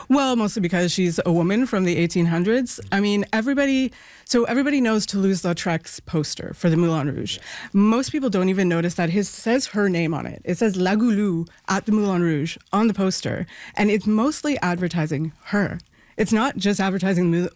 Well, mostly because she's a woman from the 1800s. I mean, everybody knows Toulouse-Lautrec's poster for the Moulin Rouge. Most people don't even notice that it says her name on it. It says La Goulou at the Moulin Rouge on the poster, and it's mostly advertising her. It's not just advertising